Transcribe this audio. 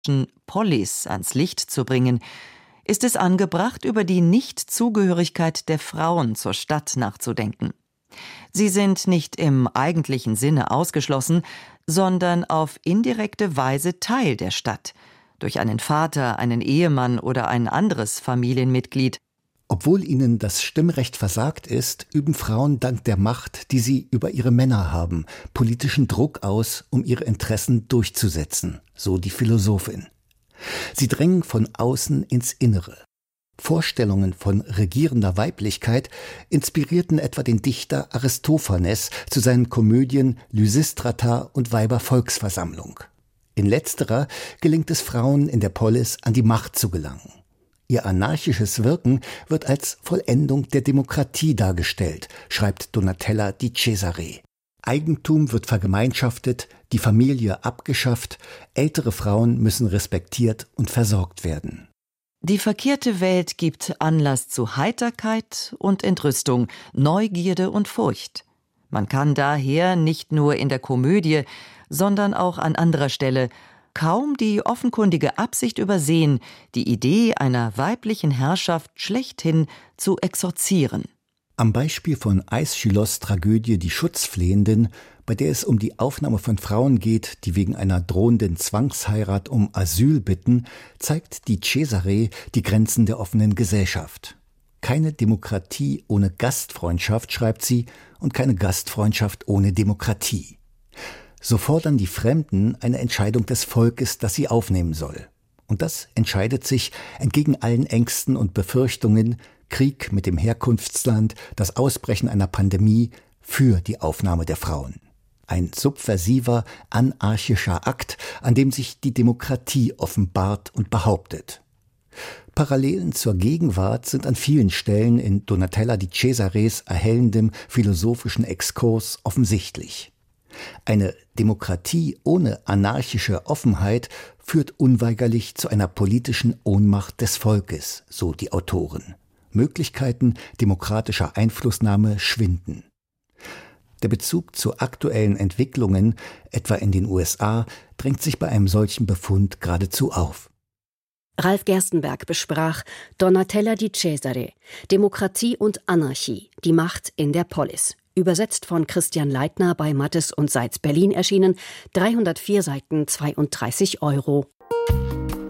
Polis ans Licht zu bringen, ist es angebracht, über die Nichtzugehörigkeit der Frauen zur Stadt nachzudenken. Sie sind nicht im eigentlichen Sinne ausgeschlossen, sondern auf indirekte Weise Teil der Stadt, durch einen Vater, einen Ehemann oder ein anderes Familienmitglied. Obwohl ihnen das Stimmrecht versagt ist, üben Frauen dank der Macht, die sie über ihre Männer haben, politischen Druck aus, um ihre Interessen durchzusetzen, so die Philosophin. Sie drängen von außen ins Innere. Vorstellungen von regierender Weiblichkeit inspirierten etwa den Dichter Aristophanes zu seinen Komödien Lysistrata und Weibervolksversammlung. In letzterer gelingt es Frauen in der Polis, an die Macht zu gelangen. Ihr anarchisches Wirken wird als Vollendung der Demokratie dargestellt, schreibt Donatella Di Cesare. Eigentum wird vergemeinschaftet, die Familie abgeschafft, ältere Frauen müssen respektiert und versorgt werden. Die verkehrte Welt gibt Anlass zu Heiterkeit und Entrüstung, Neugierde und Furcht. Man kann daher nicht nur in der Komödie, sondern auch an anderer Stelle kaum die offenkundige Absicht übersehen, die Idee einer weiblichen Herrschaft schlechthin zu exorzieren. Am Beispiel von Aeschylos' Tragödie Die Schutzflehenden, bei der es um die Aufnahme von Frauen geht, die wegen einer drohenden Zwangsheirat um Asyl bitten, zeigt Di Cesare die Grenzen der offenen Gesellschaft. Keine Demokratie ohne Gastfreundschaft, schreibt sie, und keine Gastfreundschaft ohne Demokratie. So fordern die Fremden eine Entscheidung des Volkes, das sie aufnehmen soll. Und das entscheidet sich entgegen allen Ängsten und Befürchtungen, Krieg mit dem Herkunftsland, das Ausbrechen einer Pandemie, für die Aufnahme der Frauen. Ein subversiver, anarchischer Akt, an dem sich die Demokratie offenbart und behauptet. Parallelen zur Gegenwart sind an vielen Stellen in Donatella Di Cesares erhellendem philosophischen Exkurs offensichtlich. Eine Demokratie ohne anarchische Offenheit führt unweigerlich zu einer politischen Ohnmacht des Volkes, so die Autoren. Möglichkeiten demokratischer Einflussnahme schwinden. Der Bezug zu aktuellen Entwicklungen, etwa in den USA, drängt sich bei einem solchen Befund geradezu auf. Ralf Gerstenberg besprach Donatella Di Cesare, Demokratie und Anarchie, die Macht in der Polis. Übersetzt von Christian Leitner, bei Mattes und Seitz Berlin erschienen, 304 Seiten, 32 €.